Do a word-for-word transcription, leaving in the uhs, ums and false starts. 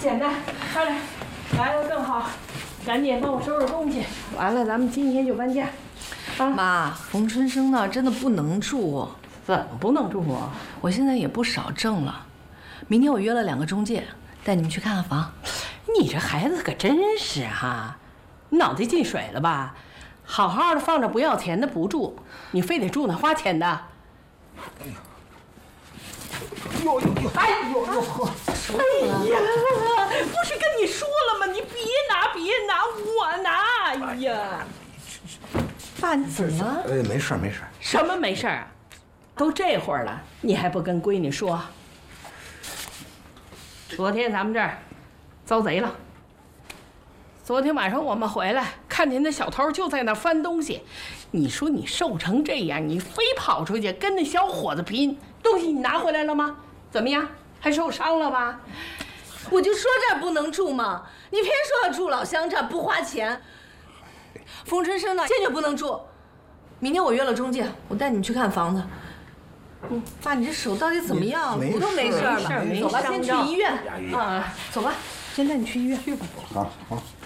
简单，快点，来了更好，赶紧帮我收拾东西。完了，咱们今天就搬家。啊， 妈，冯春生那真的不能住。 怎么不能住啊？ 我现在也不少挣了，明天我约了两个中介，带你们去看看房。 你这孩子可真是哈，你脑袋进水了吧？好好的放着不要钱的不住，你非得住那花钱的。 呦呦呦！哎呦呦呵！ 哎呀，不是跟你说了吗？你别拿，别拿，我拿！哎呀， 爸，你怎么了？ 呃，没事没事。 什么没事啊？都这会儿了，你还不跟闺女说？昨天咱们这儿遭贼了。昨天晚上我们回来，看见那小偷就在那翻东西。你说你瘦成这样，你非跑出去跟那小伙子拼，东西你拿回来了吗？怎么样？还受伤了吧？ 我就说这儿不能住嘛，你偏说要住老乡这儿不花钱。冯春生呢，坚决不能住。明天我约了中介，我带你们去看房子。嗯，爸，你这手到底怎么样？骨头没事吧？走吧，先去医院。啊，走吧，先带你去医院。去吧。 好好。